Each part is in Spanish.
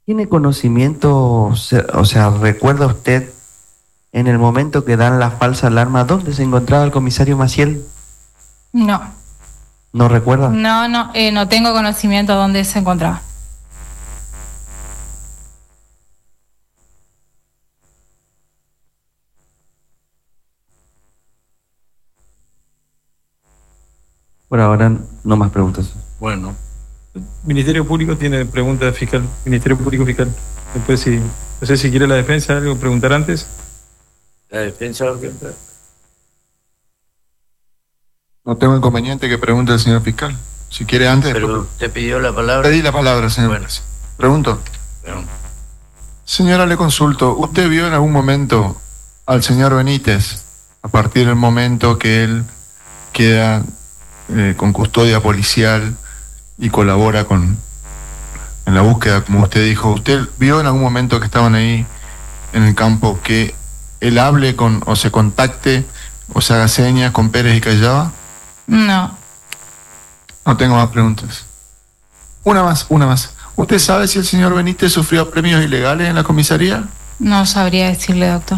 ¿Tiene conocimiento, o sea, recuerda usted en el momento que dan la falsa alarma dónde se encontraba el comisario Maciel? No, ¿No recuerda? no tengo conocimiento dónde se encontraba. Por ahora no más preguntas. Bueno, Ministerio Público tiene pregunta fiscal. Ministerio Público Fiscal. Después, si, no sé si quiere la defensa algo preguntar antes. La defensa. No tengo inconveniente que pregunte el señor fiscal. Si quiere antes. Pero te pidió la palabra. Pedí la palabra, señor. Bueno. Pregunto. Pero, Señora, le consulto. ¿Usted vio en algún momento al señor Benítez a partir del momento que él queda con custodia policial y colabora en la búsqueda, como usted dijo? ¿Usted vio en algún momento que estaban ahí en el campo que él hable con, o se contacte, o se haga señas con Pérez y Callaba? No, No tengo más preguntas. Una más. ¿Usted sabe si el señor Benítez sufrió premios ilegales en la comisaría? no sabría decirle, doctor.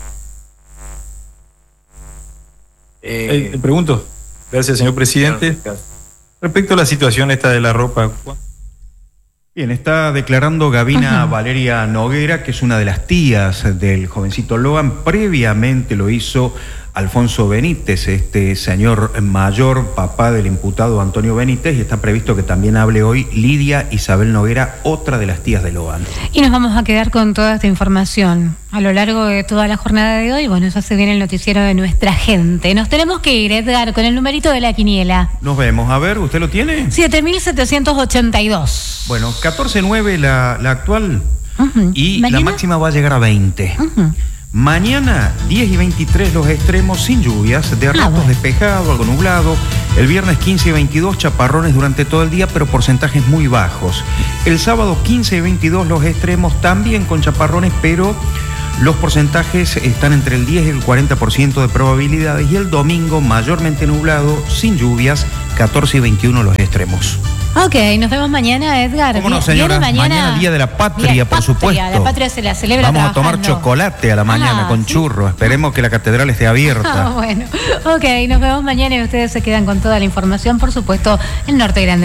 Pregunto. Gracias, señor presidente. Respecto a la situación esta de la ropa. Bien, está declarando Gabina Valeria Noguera, que es una de las tías del jovencito Logan. Previamente lo hizo Alfonso Benítez, este señor mayor, papá del imputado Antonio Benítez, y está previsto que también hable hoy Lidia Isabel Noguera, otra de las tías de Logan. Y nos vamos a quedar con toda esta información a lo largo de toda la jornada de hoy. Bueno, eso se viene el noticiero de nuestra gente. Nos tenemos que ir, Edgar, con el numerito de la quiniela. Nos vemos. A ver, ¿usted lo tiene? 7.782. Bueno, 14.9 la actual, y ¿Mañana? la máxima va a llegar a 20. Mañana 10 y 23 los extremos sin lluvias, de ratos bueno. despejado, algo nublado. El viernes 15 y 22 chaparrones durante todo el día, pero porcentajes muy bajos. El sábado 15 y 22 los extremos también con chaparrones, pero los porcentajes están entre el 10 y el 40% de probabilidades. Y el domingo mayormente nublado, sin lluvias, 14 y 21 los extremos. Ok, nos vemos mañana, Edgar. ¿Cómo no, señora? Mañana Día de la Patria, por supuesto. La patria se la celebra. Vamos a tomar chocolate a la mañana con ¿sí? churro. Esperemos que la catedral esté abierta. Bueno, ok, nos vemos mañana y ustedes se quedan con toda la información, por supuesto, el Norte Grande.